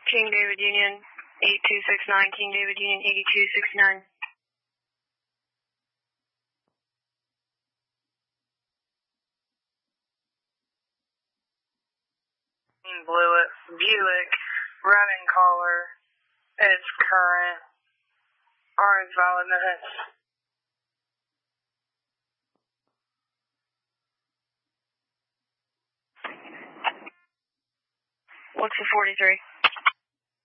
King David Union 8269, King David Union 8269. Blewett, Buick, running caller, it's current, orange valid minutes. What's the 43?